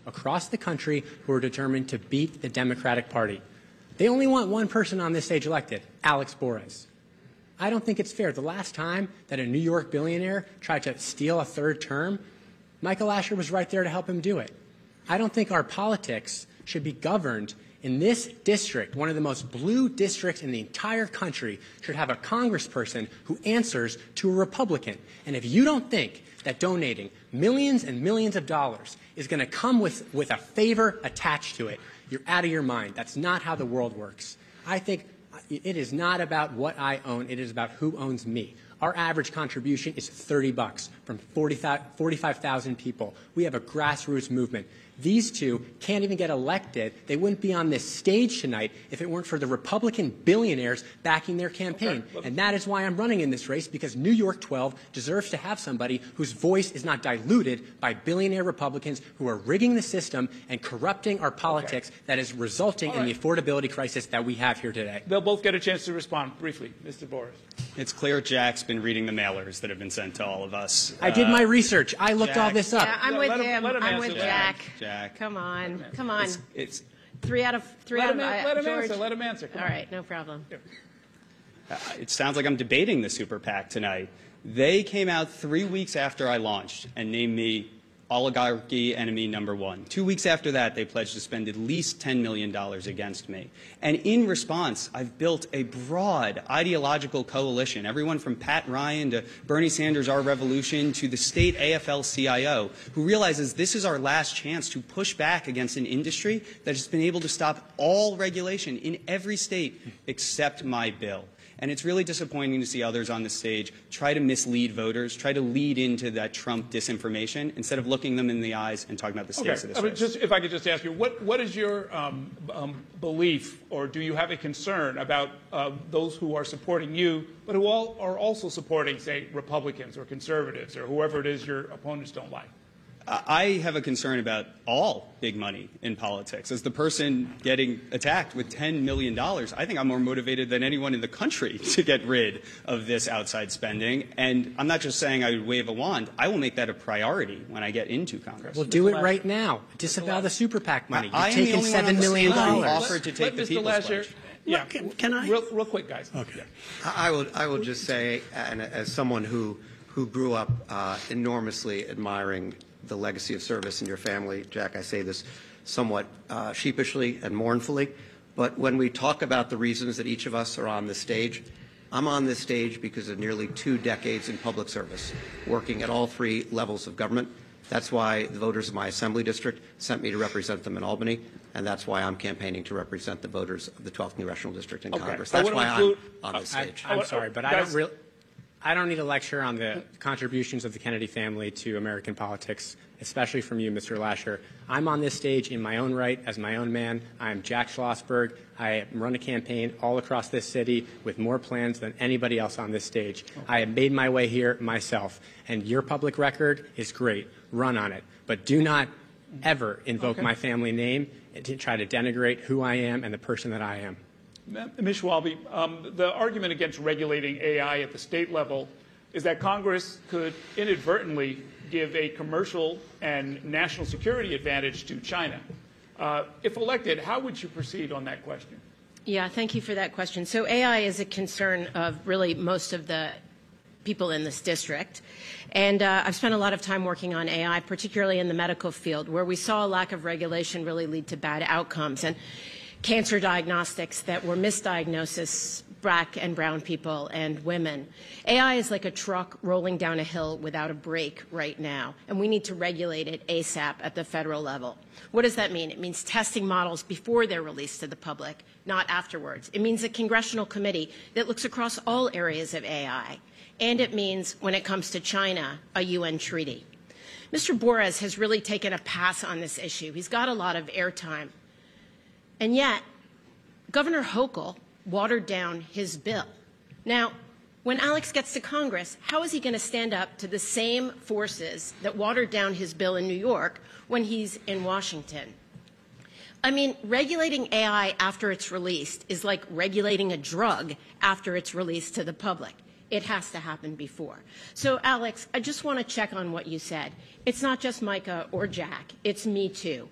across the country who are determined to beat the Democratic Party. They only want one person on this stage elected, Alex Borres. I don't think it's fair. The last time that a New York billionaire tried to steal a third term, Michael Lasher was right there to help him do it. I don't think our politics should be governed in this district, one of the most blue districts in the entire country, should have a congressperson who answers to a Republican. And if you don't think that donating millions and millions of dollars is going to come with a favor attached to it, you're out of your mind. That's not how the world works. I think it is not about what I own. It is about who owns me. Our average contribution is $30 from 45,000 people. We have a grassroots movement. These two can't even get elected. They wouldn't be on this stage tonight if it weren't for the Republican billionaires backing their campaign. Okay. And that is why I'm running in this race, because New York 12 deserves to have somebody whose voice is not diluted by billionaire Republicans who are rigging the system and corrupting our politics that is resulting in the affordability crisis that we have here today. They'll both get a chance to respond briefly. Mr. Borres. It's clear Jack's been reading the mailers that have been sent to all of us. I did my research. I looked all this up. Yeah, I'm with him. I'm with Jack. Jack. Come on. Come on. It's three out of Let him George. answer. Let him answer. Come all on. right, no problem. It sounds like I'm debating the super PAC tonight. They came out 3 weeks after I launched and named me oligarchy enemy number one. 2 weeks after that, they pledged to spend at least $10 million against me. And in response, I've built a broad ideological coalition, everyone from Pat Ryan to Bernie Sanders, Our Revolution, to the state AFL-CIO, who realizes this is our last chance to push back against an industry that has been able to stop all regulation in every state except my bill. And it's really disappointing to see others on the stage try to mislead voters, try to lead into that Trump disinformation, instead of looking them in the eyes and talking about the stakes of this race. If I could just ask you, what is your belief, or do you have a concern about those who are supporting you, but who are also supporting, say, Republicans or conservatives or whoever it is your opponents don't like? I have a concern about all big money in politics. As the person getting attacked with $10 million, I think I'm more motivated than anyone in the country to get rid of this outside spending. And I'm not just saying I would wave a wand. I will make that a priority when I get into Congress. Well, do it right now. Disavow the super PAC money. You've taken $7 million. Offered to take the people's pledge. Yeah, can I? Real quick, guys. Okay. I will just say, and as someone who grew up enormously admiring the legacy of service in your family, Jack, I say this somewhat sheepishly and mournfully, but when we talk about the reasons that each of us are on this stage, I'm on this stage because of nearly 2 decades in public service, working at all 3 levels of government. That's why the voters of my assembly district sent me to represent them in Albany, and that's why I'm campaigning to represent the voters of the 12th Congressional District in Congress. That's why I'm on this stage. I'm sorry, but I don't need a lecture on the contributions of the Kennedy family to American politics, especially from you, Mr. Lasher. I'm on this stage in my own right as my own man. I am Jack Schlossberg. I run a campaign all across this city with more plans than anybody else on this stage. Okay. I have made my way here myself, and your public record is great. Run on it. But do not ever invoke my family name to try to denigrate who I am and the person that I am. Ms. Schwalbe, the argument against regulating AI at the state level is that Congress could inadvertently give a commercial and national security advantage to China. If elected, how would you proceed on that question? Yeah, thank you for that question. So AI is a concern of really most of the people in this district. And I've spent a lot of time working on AI, particularly in the medical field, where we saw a lack of regulation really lead to bad outcomes. And cancer diagnostics that were misdiagnosis, black and brown people and women. AI is like a truck rolling down a hill without a brake right now, and we need to regulate it ASAP at the federal level. What does that mean? It means testing models before they're released to the public, not afterwards. It means a congressional committee that looks across all areas of AI. And it means, when it comes to China, a UN treaty. Mr. Borres has really taken a pass on this issue. He's got a lot of airtime. And yet, Governor Hochul watered down his bill. Now, when Alex gets to Congress, how is he going to stand up to the same forces that watered down his bill in New York when he's in Washington? I mean, regulating AI after it's released is like regulating a drug after it's released to the public. It has to happen before. So, Alex, I just want to check on what you said. It's not just Micah or Jack. It's me, too.